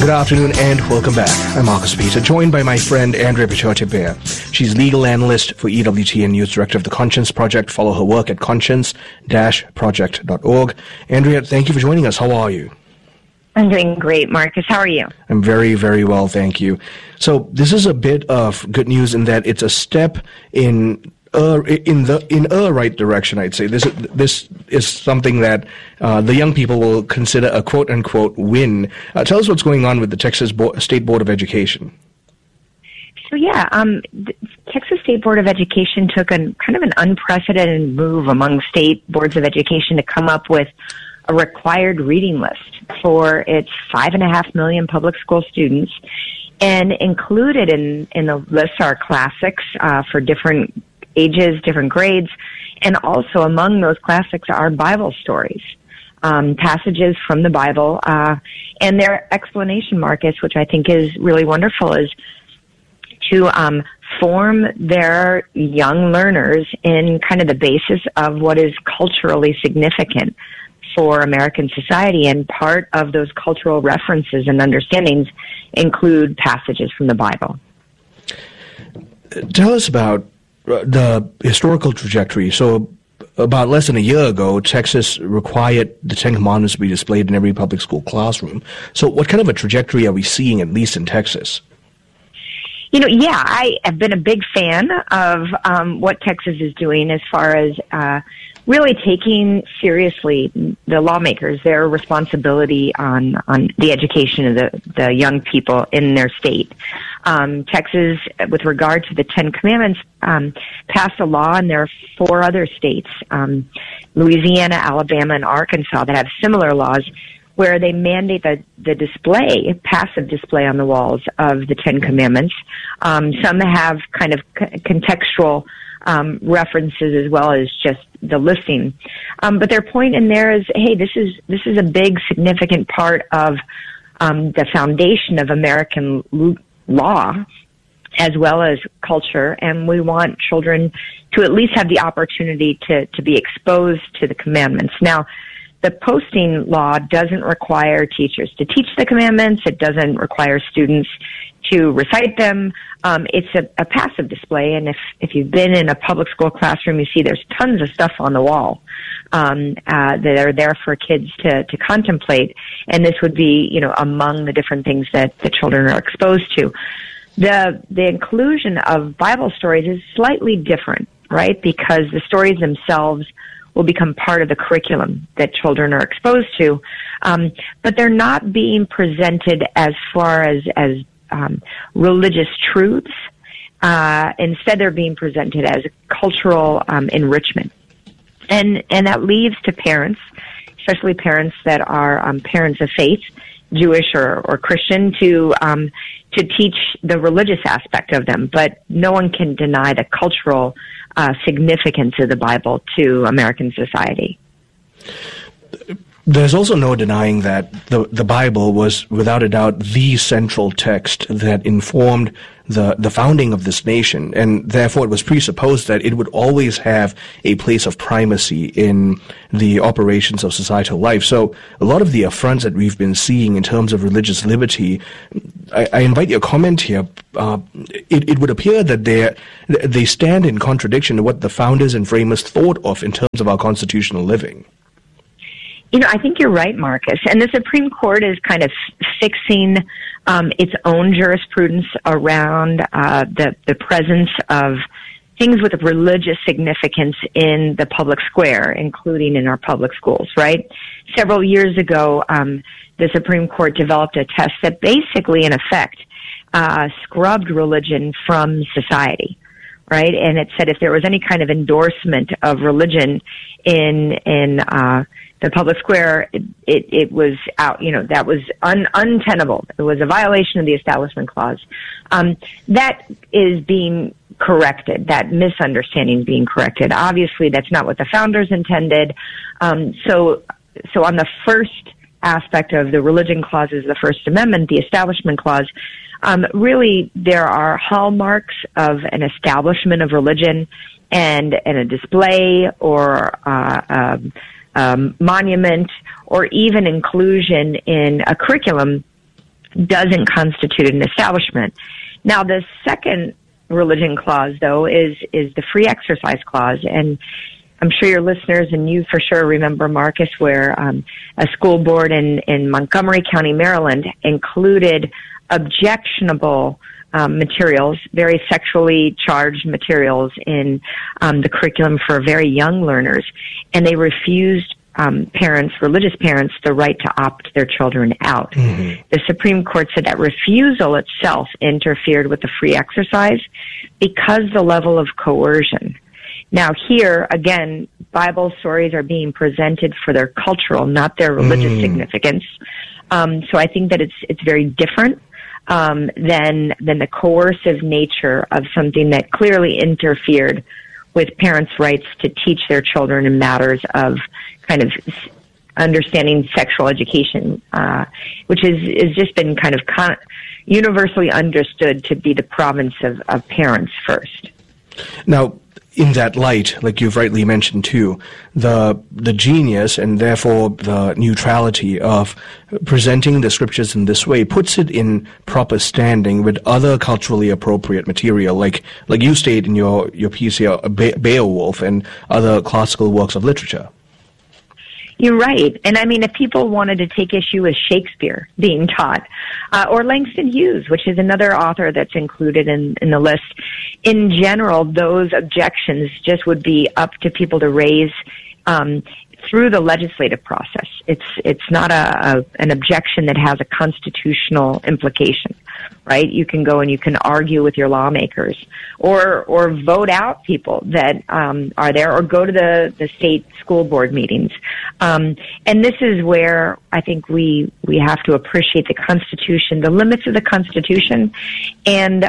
Good afternoon and welcome back. I'm Marcus Peter, joined by my friend Andrea Pichote-Bear. She's legal analyst for EWT and news director of the Conscience Project. Follow her work at conscience-project.org. Andrea, thank you for joining us. How are you? I'm doing great, Marcus. How are you? I'm very, very well, thank you. So this is a bit of good news in that it's a step in a right direction, I'd say. This is something that the young people will consider a quote-unquote win. Tell us what's going on with the Texas State Board of Education. So the Texas State Board of Education took kind of an unprecedented move among state boards of education to come up with a required reading list for its 5.5 million public school students. And included in the list are classics for different ages, different grades, and also among those classics are Bible stories, passages from the Bible, and their explanation, Marcus, which I think is really wonderful, is to form their young learners in kind of the basis of what is culturally significant for American society, and part of those cultural references and understandings include passages from the Bible. Tell us about the historical trajectory. So about less than a year ago, Texas required the Ten Commandments to be displayed in every public school classroom. So what kind of a trajectory are we seeing, at least in Texas? I have been a big fan of what Texas is doing as far as really taking seriously the lawmakers, their responsibility on the education of the young people in their state. Texas, with regard to the Ten Commandments, passed a law, and there are 4 other states, Louisiana, Alabama, and Arkansas, that have similar laws where they mandate the display, passive display on the walls of the Ten Commandments. Some have kind of contextual references as well as just the listing. But their point in there is, hey, this is a big, significant part of the foundation of American law as well as culture, and we want children to at least have the opportunity to be exposed to the commandments. Now, the posting law doesn't require teachers to teach the commandments. It doesn't require students to recite them. It's a passive display, and if you've been in a public school classroom, you see there's tons of stuff on the wall that are there for kids to contemplate, and this would be, among the different things that the children are exposed to. The inclusion of Bible stories is slightly different, right? Because the stories themselves will become part of the curriculum that children are exposed to, but they're not being presented as far as religious truths. Instead, they're being presented as cultural enrichment, and that leaves to parents, especially parents that are parents of faith, Jewish or Christian, to teach the religious aspect of them. But no one can deny the cultural significance of the Bible to American society. There's also no denying that the Bible was, without a doubt, the central text that informed the founding of this nation, and therefore it was presupposed that it would always have a place of primacy in the operations of societal life. So a lot of the affronts that we've been seeing in terms of religious liberty, I invite your comment here. It would appear that they stand in contradiction to what the founders and framers thought of in terms of our constitutional living. I think you're right, Marcus. And the Supreme Court is kind of fixing its own jurisprudence around the presence of things with religious significance in the public square, including in our public schools, right? Several years ago, the Supreme Court developed a test that basically, in effect, scrubbed religion from society, right? And it said if there was any kind of endorsement of religion in the public square, it was out, that was untenable. It was a violation of the Establishment Clause. That is being corrected. That misunderstanding is being corrected. Obviously, that's not what the founders intended. So on the first aspect of the religion clauses, the First Amendment, the Establishment Clause, really there are hallmarks of an establishment of religion and a display or monument or even inclusion in a curriculum doesn't constitute an establishment. Now, the second religion clause, though, is the free exercise clause. And I'm sure your listeners and you for sure remember, Marcus, where a school board in Montgomery County, Maryland, included objectionable materials, very sexually charged materials in the curriculum for very young learners. And they refused religious parents, the right to opt their children out. Mm-hmm. The Supreme Court said that refusal itself interfered with the free exercise because the level of coercion. Now here, again, Bible stories are being presented for their cultural, not their religious significance. So I think that it's very different than the coercive nature of something that clearly interfered with parents' rights to teach their children in matters of kind of understanding sexual education, which has just been kind of universally understood to be the province of parents first. Now, in that light, like you've rightly mentioned too, the genius and therefore the neutrality of presenting the scriptures in this way puts it in proper standing with other culturally appropriate material, like you state in your piece here, Beowulf and other classical works of literature. You're right. And I mean, if people wanted to take issue with Shakespeare being taught, or Langston Hughes, which is another author that's included in the list, in general, those objections just would be up to people to raise through the legislative process. It's not an objection that has a constitutional implication, right? You can go and you can argue with your lawmakers, or vote out people that are there, or go to the state school board meetings. And this is where I think we have to appreciate the Constitution, the limits of the Constitution, and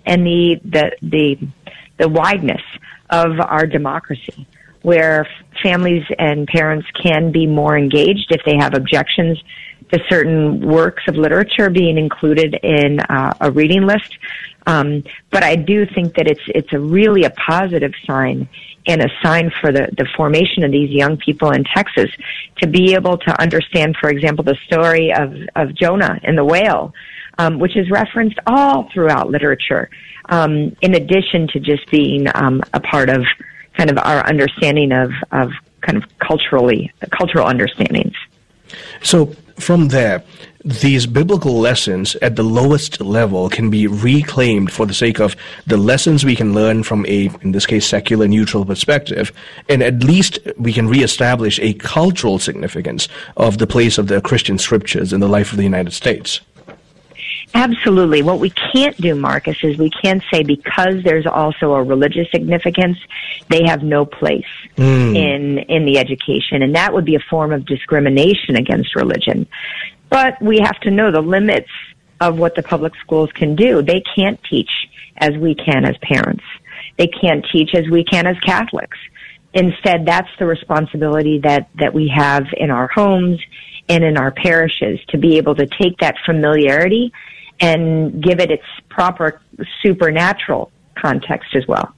the wideness of our democracy, where families and parents can be more engaged if they have objections to certain works of literature being included in a reading list. But I do think that it's really a positive sign, and a sign for the formation of these young people in Texas to be able to understand, for example, the story of Jonah and the whale, which is referenced all throughout literature, in addition to just being a part of kind of our understanding of kind of cultural understandings. So from there, these biblical lessons at the lowest level can be reclaimed for the sake of the lessons we can learn from in this case, secular neutral perspective, and at least we can reestablish a cultural significance of the place of the Christian scriptures in the life of the United States. Absolutely. What we can't do, Marcus, is we can't say because there's also a religious significance, they have no place in the education. And that would be a form of discrimination against religion. But we have to know the limits of what the public schools can do. They can't teach as we can as parents. They can't teach as we can as Catholics. Instead, that's the responsibility that we have in our homes and in our parishes, to be able to take that familiarity and give it its proper supernatural context as well.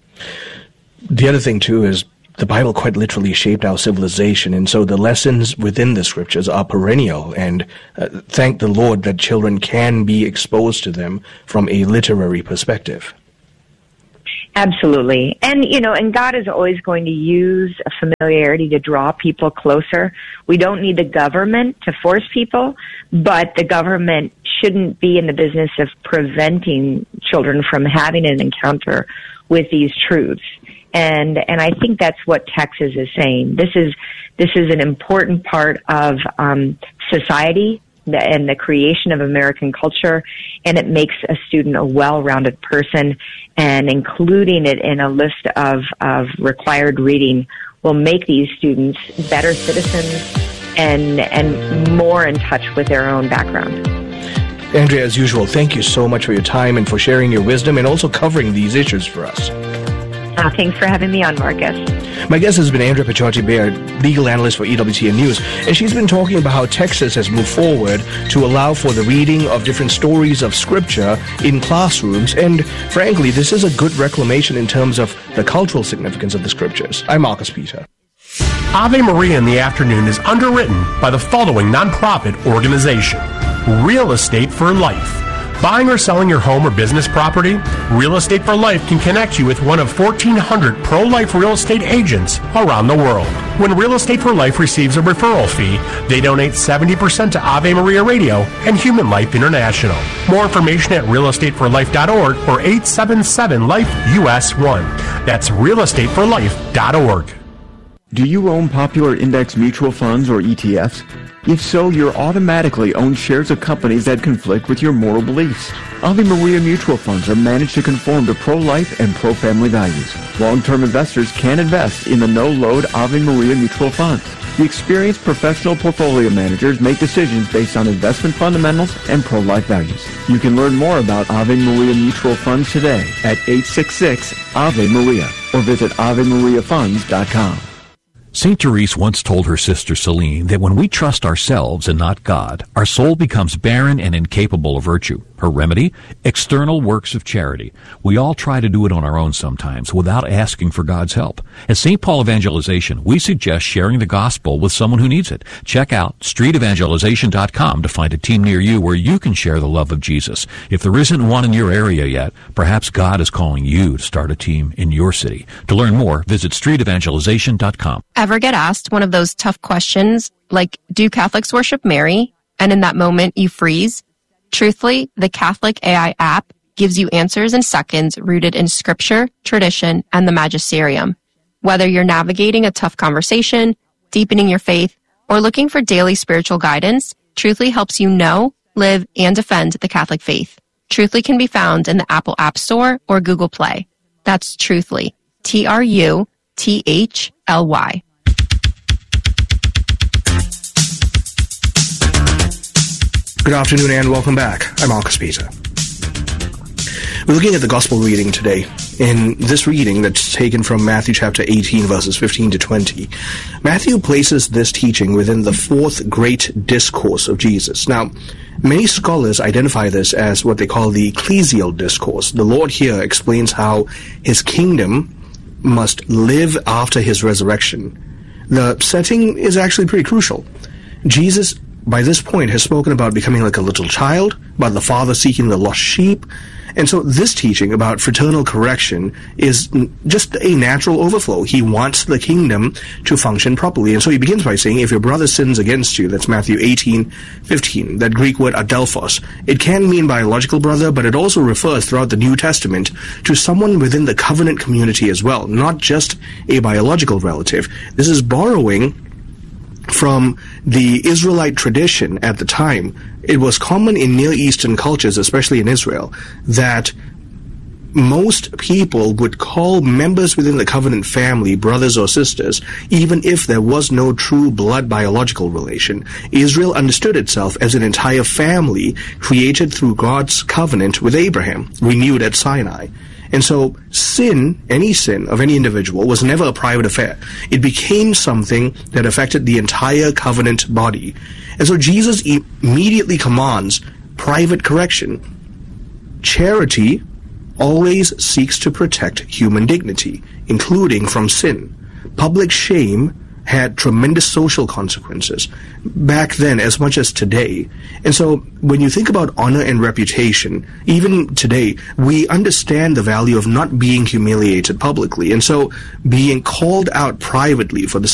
The other thing, too, is the Bible quite literally shaped our civilization, and so the lessons within the scriptures are perennial, and thank the Lord that children can be exposed to them from a literary perspective. Absolutely. And, and God is always going to use a familiarity to draw people closer. We don't need the government to force people, but the government shouldn't be in the business of preventing children from having an encounter with these truths. And I think that's what Texas is saying. This is an important part of society and the creation of American culture, and it makes a student a well-rounded person, and including it in a list of required reading will make these students better citizens and more in touch with their own background. Andrea, as usual, thank you so much for your time and for sharing your wisdom and also covering these issues for us. Thanks for having me on, Marcus. My guest has been Andrea Picciotti-Baird, legal analyst for EWTN News, and she's been talking about how Texas has moved forward to allow for the reading of different stories of Scripture in classrooms, and frankly, this is a good reclamation in terms of the cultural significance of the Scriptures. I'm Marcus Peter. Ave Maria in the Afternoon is underwritten by the following nonprofit organization: Real Estate for Life. Buying or selling your home or business property? Real Estate for Life can connect you with one of 1,400 pro-life real estate agents around the world. When Real Estate for Life receives a referral fee, they donate 70% to Ave Maria Radio and Human Life International. More information at realestateforlife.org or 877-LIFE-US1. That's realestateforlife.org. Do you own popular index mutual funds or ETFs? If so, you're automatically own shares of companies that conflict with your moral beliefs. Ave Maria mutual funds are managed to conform to pro-life and pro-family values. Long-term investors can invest in the no-load Ave Maria mutual funds. The experienced professional portfolio managers make decisions based on investment fundamentals and pro-life values. You can learn more about Ave Maria mutual funds today at 866-AVE-MARIA or visit AveMariaFunds.com. St. Therese once told her sister Celine that when we trust ourselves and not God, our soul becomes barren and incapable of virtue. Her remedy? External works of charity. We all try to do it on our own sometimes without asking for God's help. At St. Paul Evangelization, we suggest sharing the gospel with someone who needs it. Check out streetevangelization.com to find a team near you where you can share the love of Jesus. If there isn't one in your area yet, perhaps God is calling you to start a team in your city. To learn more, visit streetevangelization.com. Ever get asked one of those tough questions like, do Catholics worship Mary? And in that moment you freeze? Truthfully, the Catholic AI app gives you answers in seconds rooted in scripture, tradition, and the magisterium. Whether you're navigating a tough conversation, deepening your faith, or looking for daily spiritual guidance, Truthfully helps you know, live, and defend the Catholic faith. Truthfully can be found in the Apple App Store or Google Play. That's Truthfully. Truthly. Good afternoon and welcome back. I'm Marcus Peter. We're looking at the gospel reading today. In this reading that's taken from Matthew chapter 18, verses 15 to 20, Matthew places this teaching within the fourth great discourse of Jesus. Now, many scholars identify this as what they call the ecclesial discourse. The Lord here explains how his kingdom must live after his resurrection. The setting is actually pretty crucial. Jesus, by this point, has spoken about becoming like a little child, about the Father seeking the lost sheep. And so this teaching about fraternal correction is just a natural overflow. He wants the kingdom to function properly. And so he begins by saying, if your brother sins against you, that's Matthew 18:15, that Greek word adelphos. It can mean biological brother, but it also refers throughout the New Testament to someone within the covenant community as well, not just a biological relative. This is borrowing from the Israelite tradition at the time. It was common in Near Eastern cultures, especially in Israel, that most people would call members within the covenant family brothers or sisters, even if there was no true blood biological relation. Israel understood itself as an entire family created through God's covenant with Abraham, renewed at Sinai. And so sin, any sin of any individual, was never a private affair. It became something that affected the entire covenant body. And so Jesus immediately commands private correction. Charity always seeks to protect human dignity, including from sin. Public shame had tremendous social consequences back then as much as today. And so when you think about honor and reputation, even today, we understand the value of not being humiliated publicly. And so being called out privately for the